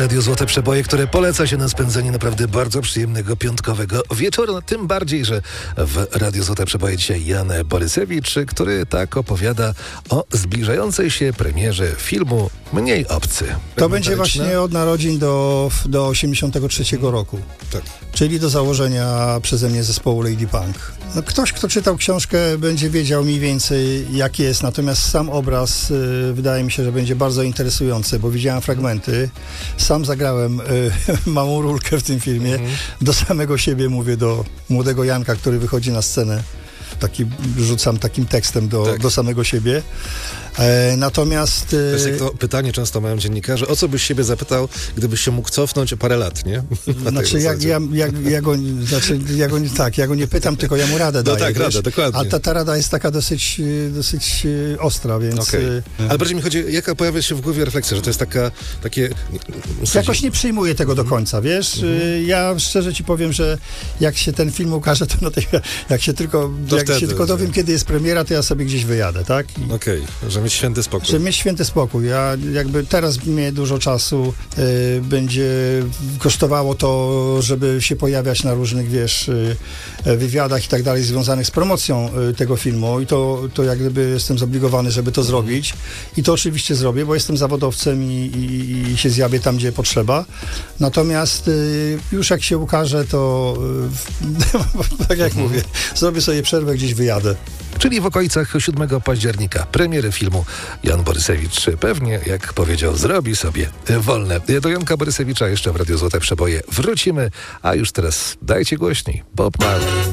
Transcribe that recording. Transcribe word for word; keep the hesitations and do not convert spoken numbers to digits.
Radio Złote Przeboje, które poleca się na spędzenie naprawdę bardzo przyjemnego piątkowego wieczoru. Tym bardziej, że w Radio Złote Przeboje dzisiaj Jan Borysewicz, który tak opowiada o zbliżającej się premierze filmu Mniej obcy. To będzie właśnie od narodzin do, do osiemdziesiątego trzeciego roku. Tak. Czyli do założenia przeze mnie zespołu Lady Punk. No, ktoś, kto czytał książkę, będzie wiedział mniej więcej, jak jest. Natomiast sam obraz y, wydaje mi się, że będzie bardzo interesujący, bo widziałem fragmenty. Sam zagrałem y, małą rulkę w tym filmie. Mhm. Do samego siebie mówię, do młodego Janka, który wychodzi na scenę. Taki, rzucam takim tekstem do, tak. do samego siebie. E, natomiast... To jest jak to pytanie często mają dziennikarze, o co byś siebie zapytał, gdybyś się mógł cofnąć o parę lat, nie? Znaczy, ja, ja, ja, ja, go, znaczy ja go tak, ja go nie pytam, tylko ja mu radę no daję. Tak, radę, dokładnie. A ta, ta rada jest taka dosyć, dosyć ostra, więc... Okay. Ale bardziej mi chodzi, jaka pojawia się w głowie refleksja, że to jest taka, takie... Jakoś nie przyjmuję tego do końca, wiesz? Mhm. Ja szczerze ci powiem, że jak się ten film ukaże, to no to jak się tylko, jak wtedy, się tylko dowiem, kiedy jest premiera, to ja sobie gdzieś wyjadę, tak? Okej, okay. Że mieć święty spokój. Żeby mieć święty spokój. Ja jakby teraz mnie dużo czasu y, będzie kosztowało to, żeby się pojawiać na różnych, wiesz, y, wywiadach i tak dalej, związanych z promocją y, tego filmu i to, to jak gdyby jestem zobligowany, żeby to zrobić i to oczywiście zrobię, bo jestem zawodowcem i, i, i się zjawię tam, gdzie potrzeba. Natomiast y, już jak się ukaże, to y, tak jak mhm. mówię, zrobię sobie przerwę, gdzieś wyjadę. Czyli w okolicach siódmego października premiery filmu Jan Borysewicz pewnie, jak powiedział, zrobi sobie wolne. Do Janka Borysewicza jeszcze w Radio Złote Przeboje wrócimy, a już teraz dajcie głośniej. Bob Marley.